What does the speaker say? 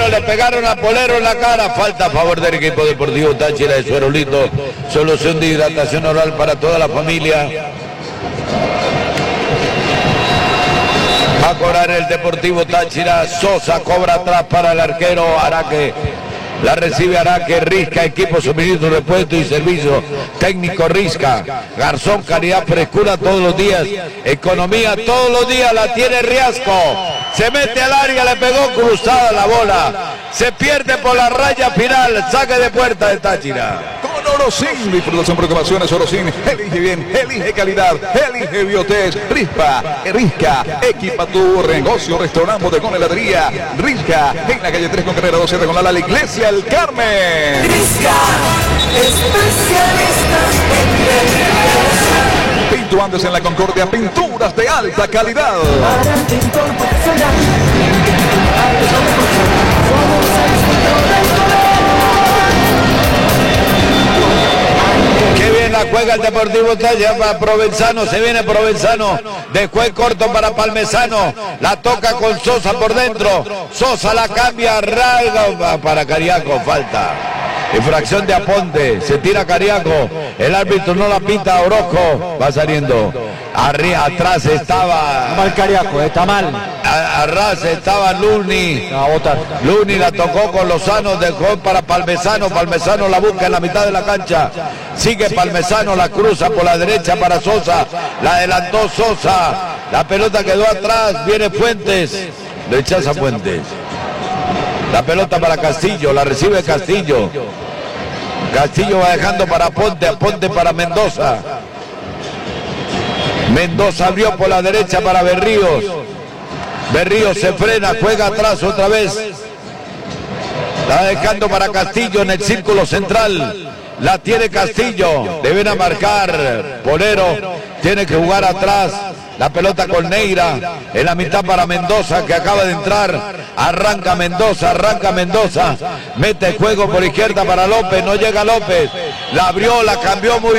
Polero, le pegaron a Polero en la cara. Falta a favor del equipo deportivo Táchira de Suerolito. Solución de hidratación oral para toda la familia. Va a cobrar el Deportivo Táchira. Sosa cobra atrás para el arquero Araque. La recibe Araque, Risca, equipo, suministro, repuesto y servicio técnico Risca. Garzón, calidad, frescura todos los días. Economía todos los días la tiene Riasco. Se mete al área, le pegó cruzada la bola. Se pierde por la raya final. Saque de puerta de Táchira. Con Orosin, disfrutación, preocupaciones, Orosin. Elige bien, elige calidad, elige Biotest. Risca, equipa tu negocio, restaurante, bodegón, heladería. Risca, en la calle 3 con carrera 27 con la Iglesia El Carmen. Risca, especialistas en Pinto antes en la Concordia, pinturas de alta calidad. para pintor profesional. Qué bien la juega el Deportivo Táchira para Provenzano, se viene Provenzano, de juez corto para Palmesano, la toca con Sosa por dentro, Sosa la cambia, rasga para Cariaco, falta. Infracción de Aponte, se tira Cariaco, el árbitro no la pita, Orozco va saliendo. Arriba, atrás estaba. Mal Cariaco, está mal. Arras estaba Luni. A votar. Luni la tocó con Lozano, dejó para Palmesano. Palmesano la busca en la mitad de la cancha. Sigue Palmesano, la cruza por la derecha para Sosa. La adelantó Sosa. La pelota quedó atrás. Viene Fuentes. Rechaza Fuentes. La pelota para Castillo. La recibe Castillo. Castillo va dejando para Aponte. Aponte para Mendoza. Mendoza abrió por la derecha para Berríos. Berríos se frena, juega atrás otra vez. La dejando para Castillo en el círculo central. La tiene Castillo. Deben a marcar. Polero tiene que jugar atrás. La pelota con Neira. En la mitad para Mendoza que acaba de entrar. Arranca Mendoza. Mete juego por izquierda para López. No llega López. La abrió, la cambió muy